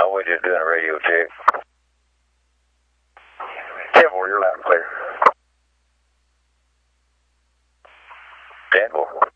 Oh, we're just doing a radio check. 10-4, you're loud and clear. 10-4.